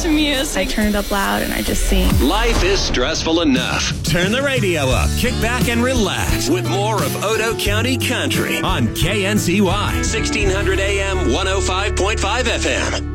to music. I turn it up loud and I just sing. Life is stressful enough. Turn the radio up, kick back, and relax with more of Odo County Country on KNCY 1600 AM 105.5 FM.